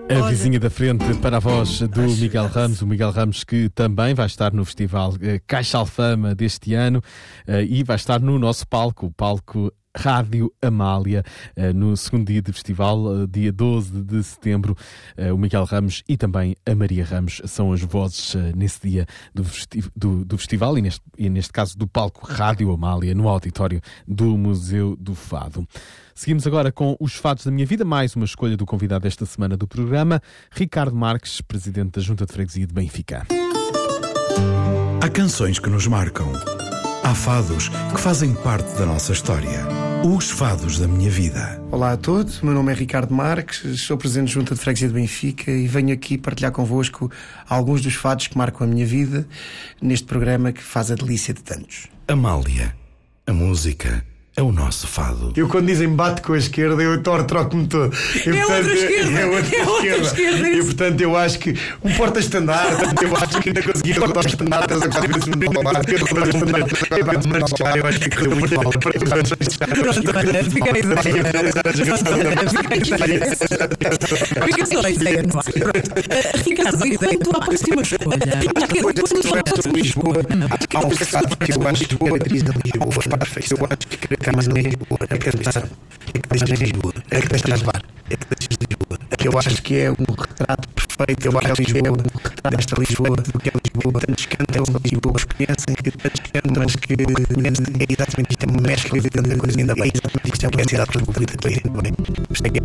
A vizinha da frente para a voz do Miguel Ramos, o Miguel Ramos que também vai estar no Festival Caixa Alfama deste ano e vai estar no nosso palco, o palco Rádio Amália, no segundo dia do festival, dia 12 de setembro. O Miguel Ramos e também a Maria Ramos são as vozes nesse dia do festival e neste caso do palco Rádio Amália, no auditório do Museu do Fado. Seguimos agora com os fados da minha vida, mais uma escolha do convidado desta semana do programa, Ricardo Marques, presidente da Junta de Freguesia de Benfica. Há canções que nos marcam. Há fados que fazem parte da nossa história. Os fados da minha vida. Olá a todos, o meu nome é Ricardo Marques, sou presidente da Junta de Freguesia de Benfica e venho aqui partilhar convosco alguns dos fados que marcam a minha vida neste programa que faz a delícia de tantos. Amália, a música é o nosso fado. Eu quando dizem bate com a esquerda, eu troco-me todo. É outra esquerda. E portanto eu acho que um porta-estandarte, eu acho que ainda consegui cortar os estandartes a quase vezes no palmar. Eu acho que correu muito mal. Fica só a ideia no ar. Ricardo, tu há pouco uma escolha. Há um fado que eu acho que é a atriz de Lisboa. Eu acho que mais Lisboa, é que Lisboa, é que Lisboa, eu acho que é um retrato perfeito. Eu acho que Lisboa, um retrato desta Lisboa, do que é Lisboa. Tantos cantam Lisboa, conhecem que tantos cantam, mas que é exatamente isto, é uma mescla de tanta coisa, ainda bem, exatamente isto é uma cidade cosmopolita, isto é que é